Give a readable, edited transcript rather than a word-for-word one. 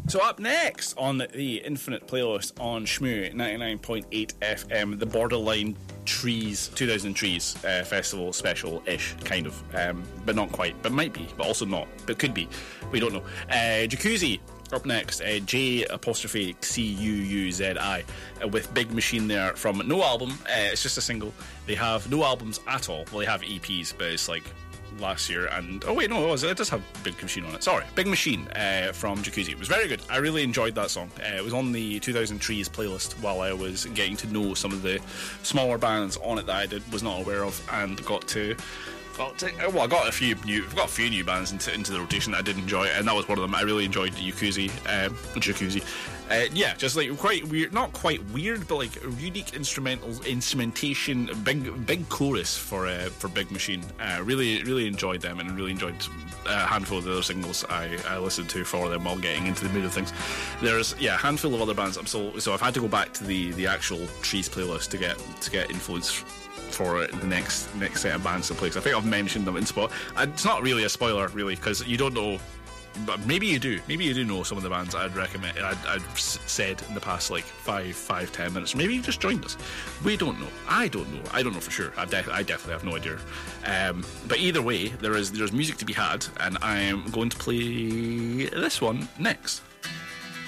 So up next on the Infinite Playlist on Shmoo 99.8 FM, the Borderline Trees 2000 Trees Festival special-ish, kind of, but not quite, but might be, but also not, but could be, we don't know. Jacuzzi up next, J''CUUZI with Big Machine there from no album. It's just a single. They have no albums at all. Well, they have EPs, but it's like last year, and it does have Big Machine on it. Sorry, Big Machine from Jacuzzi. It was very good. I really enjoyed that song. It was on the 2000 Trees playlist while I was getting to know some of the smaller bands on it that I was not aware of, and I got a few new bands into the rotation that I did enjoy, and that was one of them. I really enjoyed Jacuzzi. Just like quite weird, not quite weird, but like unique instrumentation, big chorus for Big Machine. Really enjoyed them, and really enjoyed a handful of the other singles I listened to for them while getting into the mood of things. There's a handful of other bands. So I've had to go back to the actual Trees playlist to get influence for the next set of bands to play, because I think I've mentioned them in spot. It's not really a spoiler, really, because you don't know, but maybe you do know some of the bands I'd recommend. I'd said in the past like 5-10 minutes. Maybe you just joined us. We don't know. I don't know for sure. I definitely have no idea. But either way, there's music to be had, and I'm going to play this one next.